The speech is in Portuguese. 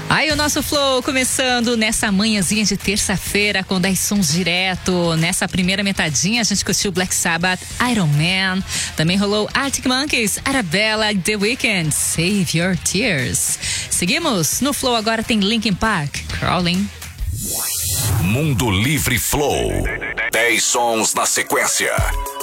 Aí o nosso Flow começando nessa manhãzinha de terça-feira com 10 sons direto. Nessa primeira metadinha a gente curtiu Black Sabbath, Iron Man. Também rolou Arctic Monkeys, Arabella, The Weeknd, Save Your Tears. Seguimos no Flow, agora tem Linkin Park, Crawling. Mundo Livre Flow. 10 sons na sequência.